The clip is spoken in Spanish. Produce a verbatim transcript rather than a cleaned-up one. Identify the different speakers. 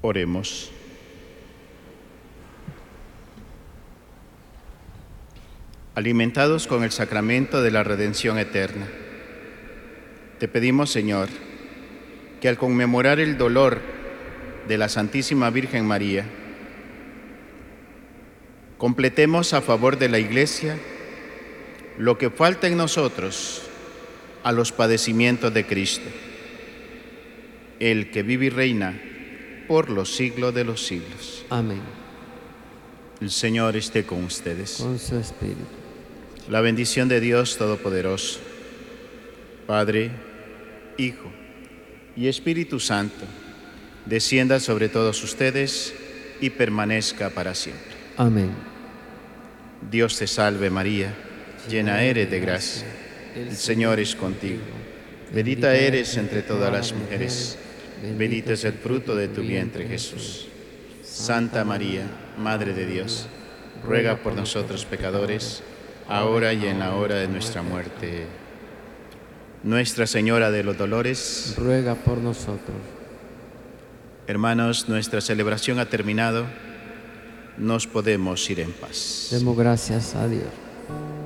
Speaker 1: Oremos. Alimentados con el sacramento de la redención eterna, te pedimos, Señor, que al conmemorar el dolor de la Santísima Virgen María, completemos a favor de la Iglesia lo que falta en nosotros a los padecimientos de Cristo, el que vive y reina por los siglos de los siglos.
Speaker 2: Amén.
Speaker 1: El Señor esté con ustedes.
Speaker 2: Con su espíritu.
Speaker 1: La bendición de Dios Todopoderoso, Padre, Hijo y Espíritu Santo, descienda sobre todos ustedes y permanezca para siempre.
Speaker 2: Amén.
Speaker 1: Dios te salve María, llena eres de gracia, el Señor es contigo. Bendita eres entre todas las mujeres, bendito es el fruto de tu vientre Jesús. Santa María, Madre de Dios, ruega por nosotros pecadores, ahora y en la hora de nuestra muerte. Nuestra Señora de los Dolores,
Speaker 2: ruega por nosotros.
Speaker 1: Hermanos, nuestra celebración ha terminado. Nos podemos ir en paz.
Speaker 2: Demos gracias a Dios.